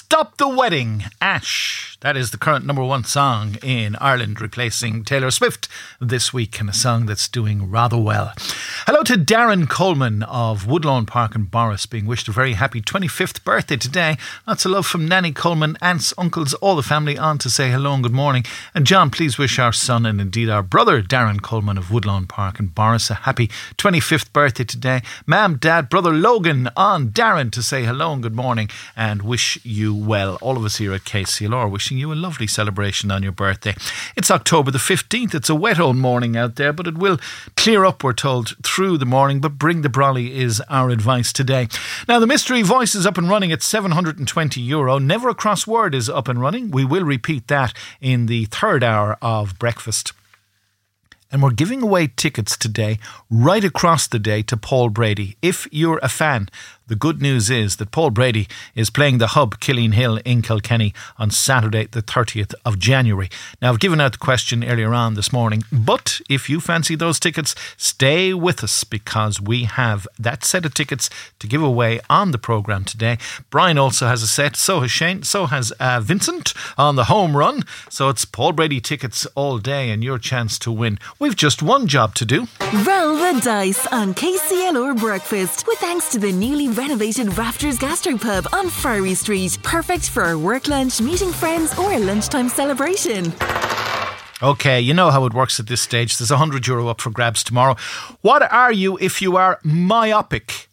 Stop the Wedding, Ash. That is the current number one song in Ireland, replacing Taylor Swift this week, and a song that's doing rather well. Hello to Darren Coleman of Woodlawn Park in Boris, being wished a very happy 25th birthday today. Lots of love from Nanny Coleman, aunts, uncles, all the family on to say hello and good morning. And John, please wish our son and indeed our brother Darren Coleman of Woodlawn Park in Boris a happy 25th birthday today. Ma'am, Dad, brother Logan on Darren to say hello and good morning and wish you well. All of us here at KCLR wishing you a lovely celebration on your birthday. It's October the 15th. It's a wet old morning out there, but it will clear up, we're told, through the morning. But bring the brolly is our advice today. Now, the Mystery Voice is up and running at €720. Never a Crossword is up and running. We will repeat that in the third hour of breakfast. And we're giving away tickets today, right across the day, to Paul Brady. If you're a fan, the good news is that Paul Brady is playing the Hub, Killeen Hill in Kilkenny on Saturday the 30th of January. Now, I've given out the question earlier on this morning, but if you fancy those tickets, stay with us because we have that set of tickets to give away on the programme today. Brian also has a set, so has Shane, so has Vincent on the home run. So it's Paul Brady tickets all day and your chance to win. We've just one job to do. Roll the dice on KCLR Breakfast with thanks to the newly renovated Rafters Gastropub on Friary Street. Perfect for a work lunch, meeting friends or a lunchtime celebration. Okay, you know how it works at this stage. There's €100 up for grabs tomorrow. What are you if you are myopic?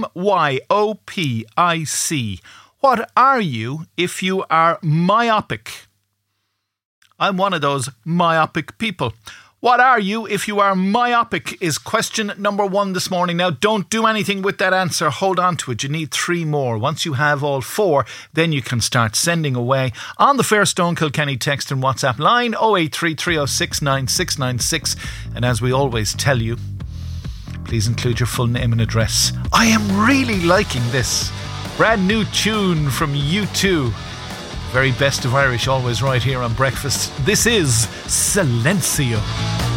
MYOPIC. What are you if you are myopic? I'm one of those myopic people. What are you if you are myopic is question number one this morning. Now, don't do anything with that answer. Hold on to it. You need 3 more. Once you have all 4, then you can start sending away on the Fairstone Kilkenny text and WhatsApp line 083 306 9696. And as we always tell you, please include your full name and address. I am really liking this brand new tune from U2. Very best of Irish, always right here on Breakfast. This is Silencio.